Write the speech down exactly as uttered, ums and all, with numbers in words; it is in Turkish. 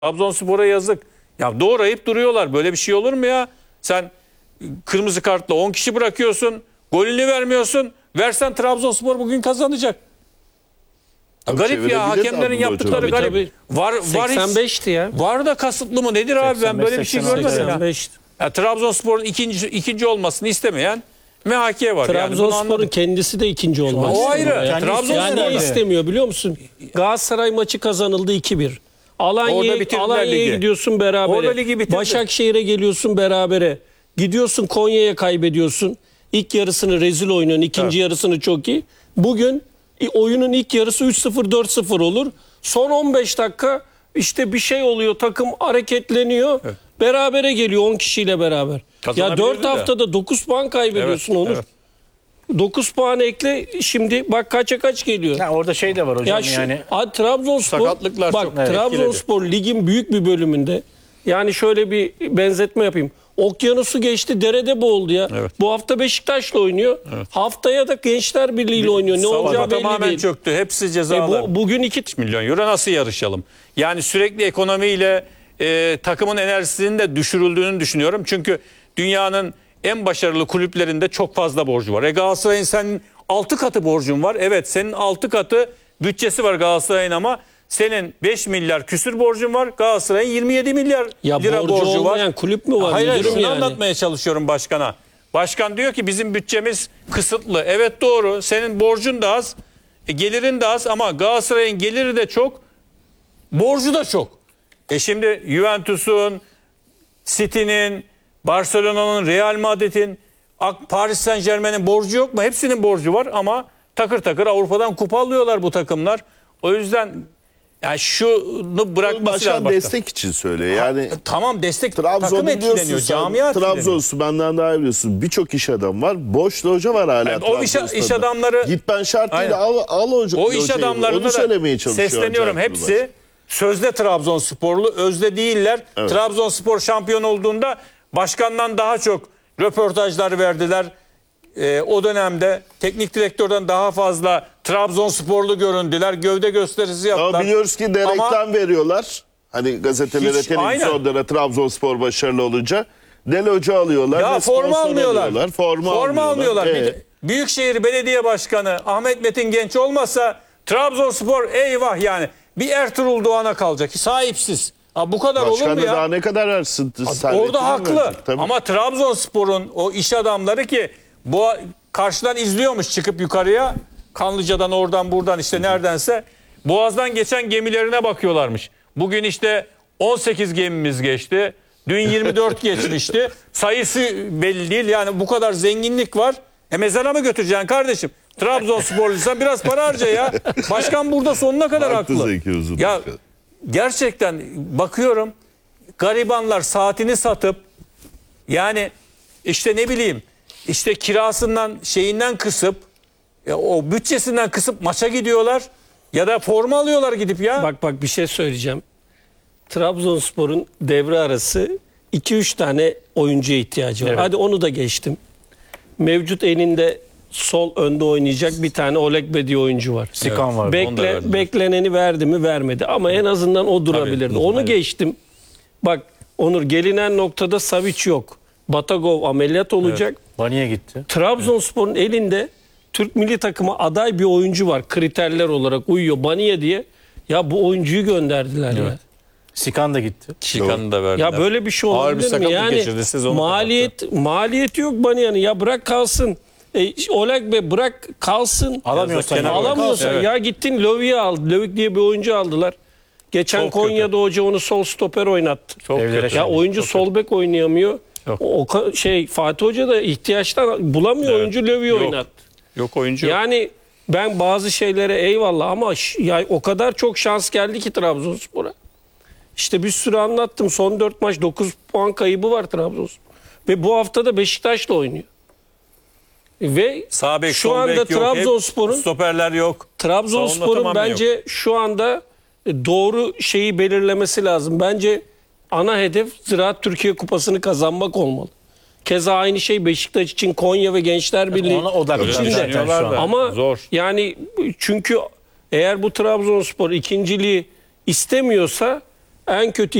Trabzonspor'a yazık. Ya doğrayıp duruyorlar. Böyle bir şey olur mu ya? Sen kırmızı kartla on kişi bırakıyorsun. Golünü vermiyorsun. Versen Trabzonspor bugün kazanacak. Ya garip ya. Hakemlerin yaptıkları hocam. garip. Tabii. Var, var seksen beşti hiç, ya. Var da kasıtlı mı nedir abi? Ben böyle bir şey görmedim ya. seksen beşti. Ya Trabzonspor'un ikinci, ikinci olmasını istemeyen M H K var. Trabzonspor'un yani kendisi de ikinci olmak o istemiyor. ayrı. Yani, Trabzonspor yani niye istemiyor biliyor musun? Galatasaray maçı kazanıldı iki bir. Alanya'ya Alanya'ya gidiyorsun berabere. Başakşehir'e geliyorsun berabere. Gidiyorsun Konya'ya kaybediyorsun. İlk yarısını rezil oynuyorsun. İkinci evet. yarısını çok iyi. Bugün oyunun ilk yarısı üç sıfır dört sıfır olur. Son on beş dakika işte bir şey oluyor. Takım hareketleniyor. Evet. Berabere geliyor on kişiyle beraber. Ya dört haftada dokuz puan kaybediyorsun evet, Onur. Evet. dokuz puan ekle şimdi bak kaça kaç geliyor. Ha, orada şey de var hocam ya şu, yani. Trabzonspor sakatlıklar bak çok Trabzonspor etkiledi. Ligin büyük bir bölümünde yani şöyle bir benzetme yapayım. Okyanusu geçti derede boğuldu ya. Evet. Bu hafta Beşiktaş'la oynuyor. Evet. Haftaya da Gençler Birliği ile oynuyor. Ne olacağı belli tamamen değil. çöktü. Hepsi cezalar. E bu, bugün iki milyon euro nasıl yarışalım? Yani sürekli ekonomiyle e, takımın enerjisinin de düşürüldüğünü düşünüyorum. Çünkü dünyanın en başarılı kulüplerinde çok fazla borcu var. E Galatasaray'ın senin altı katı borcun var. Evet senin altı katı bütçesi var Galatasaray'ın ama senin beş milyar küsür borcun var. Galatasaray'ın yirmi yedi milyar ya lira borcu, borcu var. Ya kulüp mü var? Hayır, hayır şunu yani. anlatmaya çalışıyorum başkana. Başkan diyor ki bizim bütçemiz kısıtlı. Evet doğru. Senin borcun da az, e, gelirin de az ama Galatasaray'ın geliri de çok, borcu da çok. E şimdi Juventus'un, City'nin, Barcelona'nın, Real Madrid'in, Paris Saint-Germain'in borcu yok mu? Hepsinin borcu var ama takır takır Avrupa'dan kupa alıyorlar bu takımlar. O yüzden yani şunu bırakması lazım. Destek için söylüyor. Yani ha, tamam destek takım etkileniyor. Camia etkileniyor. Trabzonspor benden daha iyi biliyorsun. Birçok iş adam var. Boş loca var hala. Yani o iş, iş adamları gitmen şart değil. Al, al hoca, o iş adamlarına da sesleniyorum. Hepsi sözde Trabzonsporlu, özde değiller. Evet. Trabzonspor şampiyon olduğunda başkandan daha çok röportajlar verdiler. Ee, o dönemde teknik direktörden daha fazla Trabzonsporlu göründüler. Gövde gösterisi yaptılar. Ama biliyoruz ki de reklam veriyorlar. Hani gazetelere, televizyonlara Trabzonspor başarılı olunca Del Hoca alıyorlar. Ya forma almıyorlar. Forma, forma almıyorlar. Ee? Büyükşehir Belediye Başkanı Ahmet Metin Genç olmasa Trabzonspor eyvah yani. Bir Ertuğrul Doğan'a kalacak. Sahipsiz. Ha, bu kadar Başkanı olur mu ya? Daha ne kadar versin? Orada haklı. Verecek, ama Trabzonspor'un o iş adamları ki bu karşıdan izliyormuş çıkıp yukarıya. Kanlıca'dan oradan buradan işte neredense Boğaz'dan geçen gemilerine bakıyorlarmış. Bugün işte on sekiz gemimiz geçti. Dün yirmi dört geçmişti. Sayısı belli değil. Yani bu kadar zenginlik var. E mezara mı götüreceksin kardeşim? Trabzonsporluysan biraz para harca ya. Başkan burada sonuna kadar haklı. haklı. Ya gerçekten bakıyorum garibanlar saatini satıp yani işte ne bileyim işte kirasından şeyinden kısıp ya o bütçesinden kısıp maça gidiyorlar ya da forma alıyorlar gidip ya. Bak bak bir şey söyleyeceğim. Trabzonspor'un devre arası iki üç tane oyuncuya ihtiyacı var. Evet. Hadi onu da geçtim. Mevcut elinde sol önde oynayacak bir tane Oleg Bedi oyuncu var. Sikan evet. var. Bekle, bekleneni verdi mi vermedi ama en azından o durabilirdi. Tabii, onu evet. geçtim. Bak Onur gelinen noktada Savic yok. Batagov ameliyat olacak. Evet. Baniye gitti. Trabzonspor'un evet. elinde Türk milli takıma aday bir oyuncu var. Kriterler olarak uyuyor. Baniye diye. Ya bu oyuncuyu gönderdiler evet. ya. Sikan da gitti. Sikan'ı da verdiler. Ya böyle bir şey olabilir mi? Yani maliyet maliyeti yok Baniye'nin. Ya bırak kalsın. E, Oleg Bey bırak kalsın. Alamıyorsan. Alamıyorsan evet. ya gittin Lövik'i aldı. Lövik diye bir oyuncu aldılar. Geçen çok Konya'da kötü. Hoca onu sol stoper oynattı. Çok kötü. Ya oyuncu çok sol bek oynayamıyor. O, o şey Fatih Hoca da ihtiyaçtan bulamıyor evet. oyuncu Lövik'i oynattı. Yok oyuncu. Yani ben bazı şeylere eyvallah ama ya o kadar çok şans geldi ki Trabzonspor'a. İşte bir sürü anlattım. Son dört maç dokuz puan kaybı var Trabzonspor. Ve bu hafta da Beşiktaş'la oynuyor. Ve sağ bek, şu anda Trabzonspor'un stoperler yok. Trabzonspor'un bence yok. Şu anda doğru şeyi belirlemesi lazım. Bence ana hedef Ziraat Türkiye Kupası'nı kazanmak olmalı. Keza aynı şey Beşiktaş için Konya ve Gençler Birliği ona odaklanıyorlar için de. Ama zor. Yani çünkü eğer bu Trabzonspor ikinciliği istemiyorsa En kötü